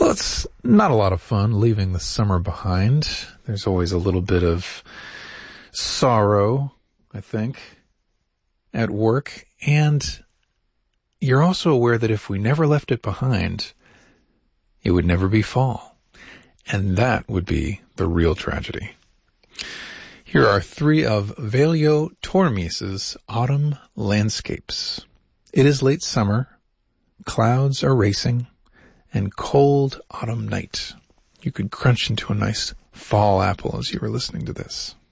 Well, it's not a lot of fun leaving the summer behind. There's always a little bit of sorrow, I think, at work. And you're also aware that if we never left it behind, it would never be fall. And that would be the real tragedy. Here are 3 of Veljo Tormis's autumn landscapes. It is late summer, clouds are racing, and cold autumn night. You could crunch into a nice fall apple as you were listening to this.